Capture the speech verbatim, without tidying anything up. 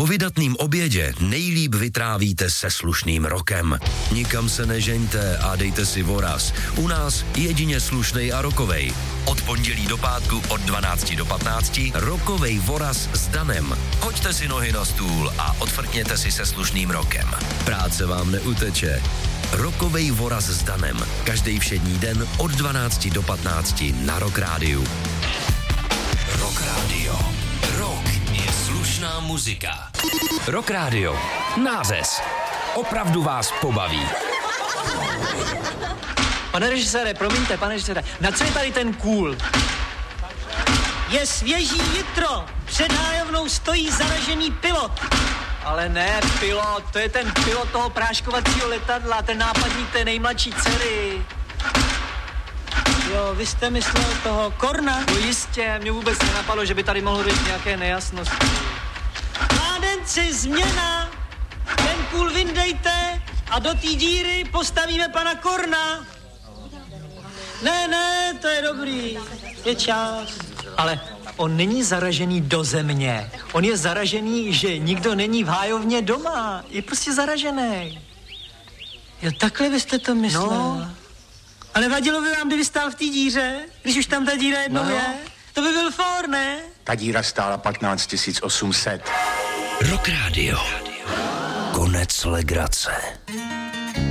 Po vydatným obědě nejlíp vytrávíte se slušným rokem. Nikam se nežeňte a dejte si voraz. U nás jedině slušnej a rokovej. Od pondělí do pátku od dvanácti do patnácti rokovej voraz s Danem. Hoďte si nohy na stůl a odfrkněte si se slušným rokem. Práce vám neuteče. Rokovej voraz s Danem. Každý všední den od dvanácti do patnácti na Rock Rádiu. Rock Rádio. Rock je slušná muzika. Rock Rádio. Nářez. Opravdu vás pobaví. Pane režisére, promiňte, pane režisére, na co je tady ten kůl? Je svěží jitro. Před hájovnou stojí zaražený pilot. Ale ne, pilot, to je ten pilot toho práškovacího letadla, ten nápadník té nejmladší dcery. Jo, vy jste myslel toho Korna? No jistě, mě vůbec nenapadlo, že by tady mohlo být nějaké nejasnosti. Mládenci, změna! Ten kůl vyndejte a do té díry postavíme pana Korna. Ne, ne, to je dobrý, je čas. Ale on není zaražený do země. On je zaražený, že nikdo není v hájovně doma. Je prostě zaražený. Jo, takhle byste to myslel. No. Ale vadilo by vám, kdyby stál v té díře, když už tam ta díra jednou no. je? To by byl for, ne? Ta díra stála patnáct tisíc osm set. Rock Rádio. Konec legrace.